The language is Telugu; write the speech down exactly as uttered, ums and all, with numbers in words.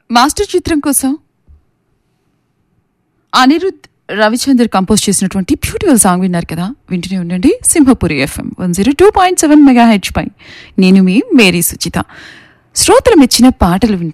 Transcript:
మాస్టర్ చిత్రం కోసం అనిరుద్ రవిచందర్ కంపోజ్ చేసినటువంటి బ్యూటిఫుల్ సాంగ్ విన్నారు కదా. వింటూనే ఉండండి Simhapuri FM one zero two point seven mega H పై. నేను మీ మేరీ సుచిత. శ్రోతలు మెచ్చిన పాటలు వింటున్నారు.